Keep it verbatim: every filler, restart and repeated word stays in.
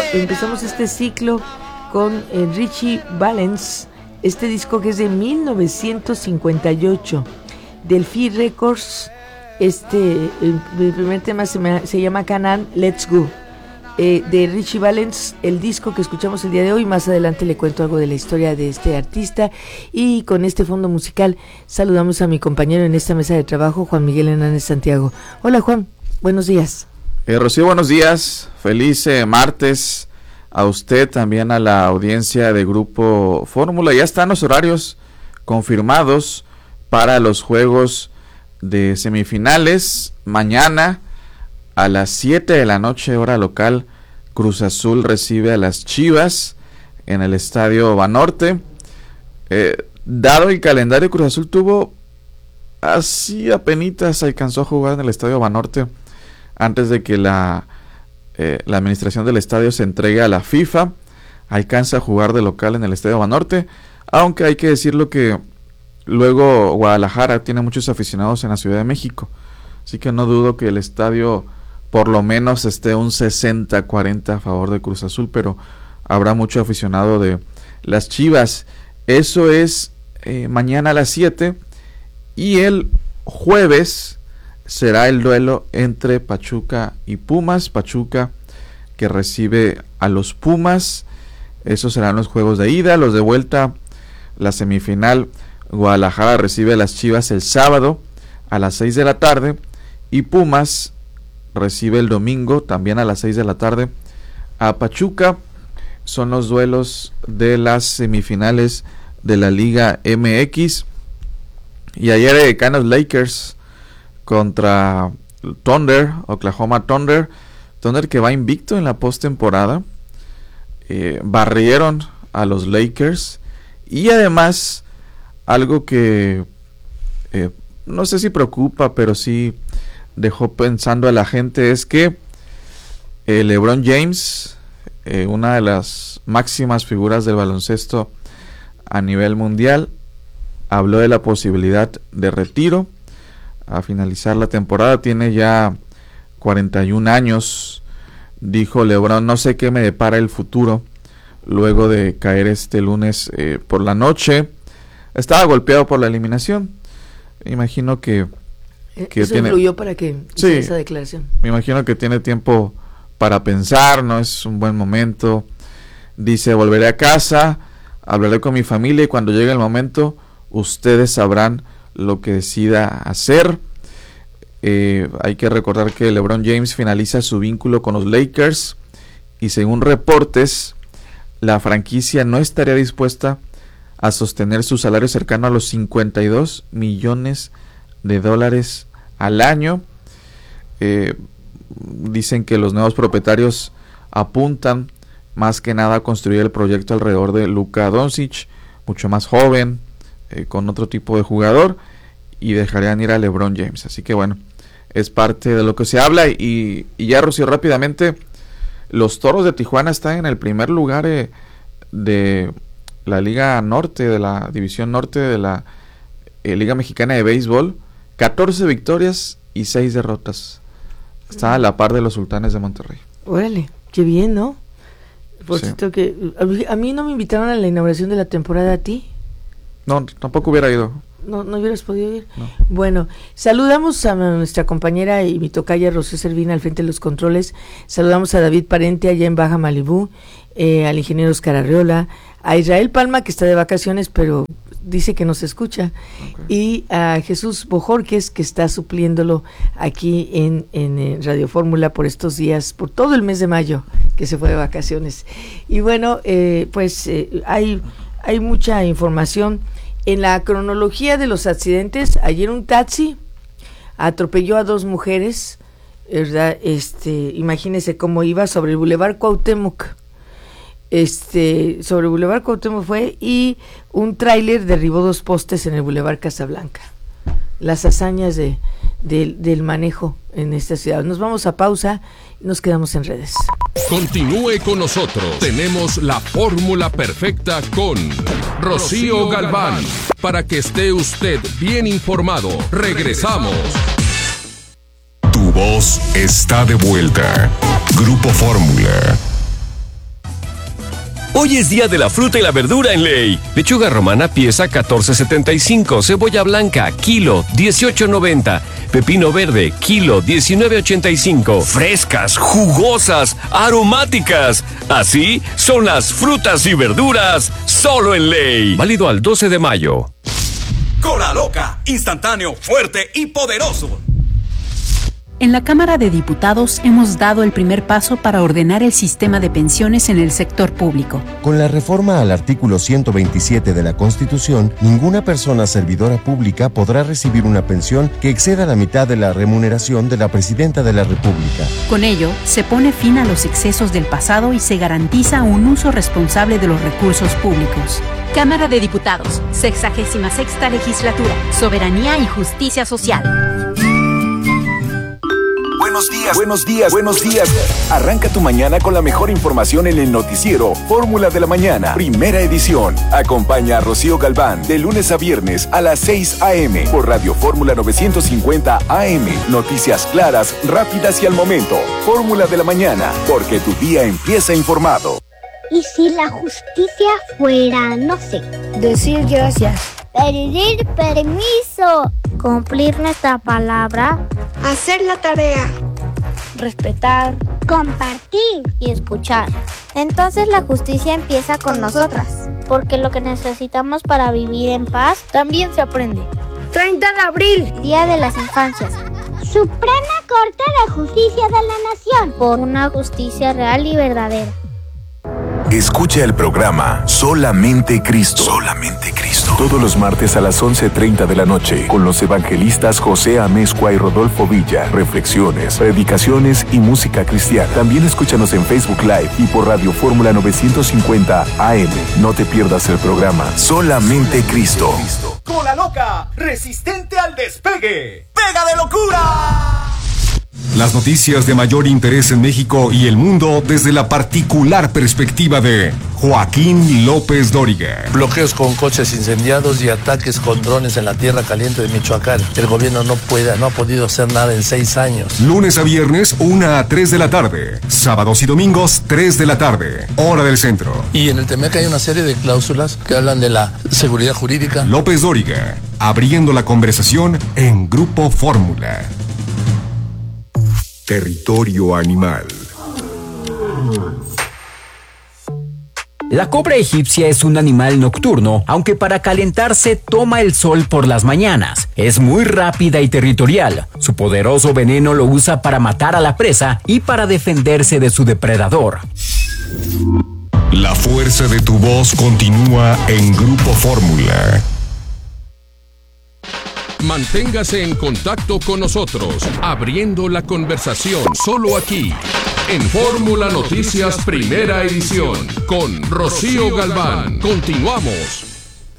empezamos este ciclo con eh, Richie Valens, este disco que es de mil novecientos cincuenta y ocho, Delphi Records. Este, el, el primer tema se, me, se llama Canaan, Let's Go. Eh, de Richie Valens, el disco que escuchamos el día de hoy. Más adelante le cuento algo de la historia de este artista, y con este fondo musical saludamos a mi compañero en esta mesa de trabajo, Juan Miguel Hernández Santiago. Hola Juan, buenos días. Eh, Rocío, buenos días, feliz eh, martes a usted, también a la audiencia de Grupo Fórmula. Ya están los horarios confirmados para los juegos de semifinales. Mañana a las siete de la noche, hora local, Cruz Azul recibe a las Chivas en el Estadio Banorte. Eh, dado el calendario, Cruz Azul tuvo así apenitas, alcanzó a jugar en el Estadio Banorte antes de que la, eh, la administración del estadio se entregue a la FIFA. Alcanza a jugar de local en el Estadio Banorte, aunque hay que decirlo que luego Guadalajara tiene muchos aficionados en la Ciudad de México, así que no dudo que el estadio por lo menos esté un sesenta cuarenta a favor de Cruz Azul, pero habrá mucho aficionado de las Chivas. Eso es eh, mañana a las siete, y el jueves será el duelo entre Pachuca y Pumas. Pachuca que recibe a los Pumas. Esos serán los juegos de ida. Los de vuelta, la semifinal, Guadalajara recibe a las Chivas el sábado a las seis de la tarde, y Pumas recibe el domingo también a las seis de la tarde a Pachuca. Son los duelos de las semifinales de la Liga M X. Y ayer eh, Canos Lakers contra Thunder, Oklahoma Thunder. Thunder que va invicto en la postemporada. Eh, barrieron a los Lakers. Y además, algo que eh, no sé si preocupa, pero sí dejó pensando a la gente, es que eh, LeBron James, eh, una de las máximas figuras del baloncesto a nivel mundial, habló de la posibilidad de retiro a finalizar la temporada. Tiene ya cuarenta y un años. Dijo LeBron: no sé qué me depara el futuro, luego de caer este lunes eh, por la noche. Estaba golpeado por la eliminación. Me imagino que Que Eso tiene, influyó para que sí, hice esa declaración. Me imagino que tiene tiempo para pensar, no es un buen momento. Dice: volveré a casa, hablaré con mi familia, y cuando llegue el momento, ustedes sabrán lo que decida hacer. Eh, hay que recordar que LeBron James finaliza su vínculo con los Lakers, y según reportes, la franquicia no estaría dispuesta a sostener su salario cercano a los cincuenta y dos millones de dólares al año. Eh, dicen que los nuevos propietarios apuntan más que nada a construir el proyecto alrededor de Luka Doncic, mucho más joven, eh, con otro tipo de jugador, y dejarían ir a LeBron James. Así que bueno, es parte de lo que se habla. Y, y ya, Rocío, rápidamente, los Toros de Tijuana están en el primer lugar eh, de la Liga Norte, de la División Norte de la eh, Liga Mexicana de Béisbol. catorce victorias y seis derrotas. Está a la par de los Sultanes de Monterrey. Órale, qué bien, ¿no? Por Sí. cierto que a mí no me invitaron a la inauguración de la temporada. ¿A ti? No, tampoco hubiera ido. No, no hubieras podido ir. No. Bueno, saludamos a nuestra compañera y mi tocaya Rocío Servina al frente de los controles. Saludamos a David Parente allá en Baja Malibú, eh, al ingeniero Oscar Arreola, a Israel Palma, que está de vacaciones, pero dice que nos escucha, okay, y a Jesús Bojorquez, que está supliéndolo aquí en, en, en Radio Fórmula por estos días, por todo el mes de mayo, que se fue de vacaciones. Y bueno, eh, pues eh, hay, hay mucha información. En la cronología de los accidentes, ayer un taxi atropelló a dos mujeres, ¿verdad? Este, imagínense cómo iba sobre el Boulevard Cuauhtémoc. Este, sobre el Boulevard Cuauhtémoc fue, y un tráiler derribó dos postes en el Boulevard Casablanca. Las hazañas de, de, del manejo en esta ciudad. Nos vamos a pausa, nos quedamos en redes. Continúe con nosotros. Tenemos la fórmula perfecta con Rocío Galván, para que esté usted bien informado. Regresamos. Tu voz está de vuelta. Grupo Fórmula. Hoy es día de la fruta y la verdura en Ley. Lechuga romana pieza catorce setenta y cinco, cebolla blanca kilo dieciocho noventa, pepino verde kilo diecinueve ochenta y cinco. Frescas, jugosas, aromáticas. Así son las frutas y verduras solo en Ley. Válido al doce de mayo. Cola Loca, instantáneo, fuerte y poderoso. En la Cámara de Diputados hemos dado el primer paso para ordenar el sistema de pensiones en el sector público. Con la reforma al artículo ciento veintisiete de la Constitución, ninguna persona servidora pública podrá recibir una pensión que exceda la mitad de la remuneración de la Presidenta de la República. Con ello, se pone fin a los excesos del pasado y se garantiza un uso responsable de los recursos públicos. Cámara de Diputados, sexagésima sexta legislatura, Soberanía y Justicia Social. Buenos días, buenos días, buenos días. Arranca tu mañana con la mejor información en el noticiero Fórmula de la Mañana, primera edición. Acompaña a Rocío Galván de lunes a viernes a las seis a.m. por Radio Fórmula novecientos cincuenta A M. Noticias claras, rápidas y al momento. Fórmula de la Mañana, porque tu día empieza informado. ¿Y si la justicia fuera, no sé, decir gracias, pedir permiso, cumplir nuestra palabra, hacer la tarea, respetar, compartir y escuchar? Entonces la justicia empieza con nosotras, porque lo que necesitamos para vivir en paz también se aprende. treinta de abril, Día de las Infancias. Suprema Corte de Justicia de la Nación, por una justicia real y verdadera. Escucha el programa Solamente Cristo. Solamente Cristo. Todos los martes a las once treinta de la noche con los evangelistas José Amezcua y Rodolfo Villa. Reflexiones, predicaciones y música cristiana. También escúchanos en Facebook Live y por Radio Fórmula novecientos cincuenta A M. No te pierdas el programa Solamente Cristo. Cola Loca, resistente al despegue. ¡Pega de locura! Las noticias de mayor interés en México y el mundo desde la particular perspectiva de Joaquín López Dóriga. Bloqueos con coches incendiados y ataques con drones en la tierra caliente de Michoacán. El gobierno no puede, no ha podido hacer nada en seis años. Lunes a viernes, una a tres de la tarde. Sábados y domingos, tres de la tarde. Hora del centro. Y en el Temec hay una serie de cláusulas que hablan de la seguridad jurídica. López Dóriga, abriendo la conversación en Grupo Fórmula. Territorio animal. La cobra egipcia es un animal nocturno, aunque para calentarse toma el sol por las mañanas. Es muy rápida y territorial. Su poderoso veneno lo usa para matar a la presa y para defenderse de su depredador. La fuerza de tu voz continúa en Grupo Fórmula. Manténgase en contacto con nosotros, abriendo la conversación solo aquí, en Fórmula Noticias Primera Edición, con Rocío Galván. Continuamos.